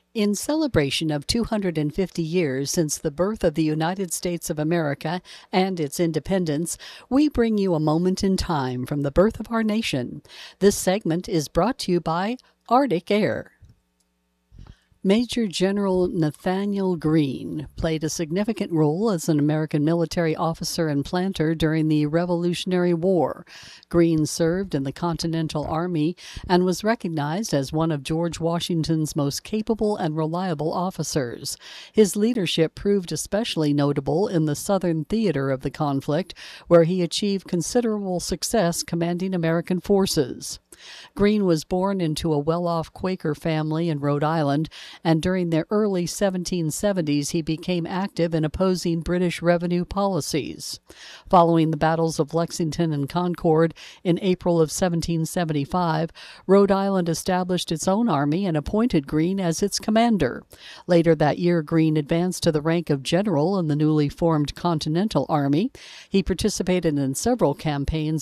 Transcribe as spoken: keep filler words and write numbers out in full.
In celebration of two hundred fifty years since the birth of the United States of America and its independence, we bring you a moment in time from the birth of our nation. This segment is brought to you by Arctic Air. Major General Nathanael Greene played a significant role as an American military officer and planter during the Revolutionary War. Greene served in the Continental Army and was recognized as one of George Washington's most capable and reliable officers. His leadership proved especially notable in the southern theater of the conflict, where he achieved considerable success commanding American forces. Greene was born into a well-off Quaker family in Rhode Island, and during the early seventeen seventies he became active in opposing British revenue policies. Following the battles of Lexington and Concord in April of seventeen seventy-five, Rhode Island established its own army and appointed Greene as its commander. Later that year, Greene advanced to the rank of general in the newly formed Continental Army. He participated in several campaigns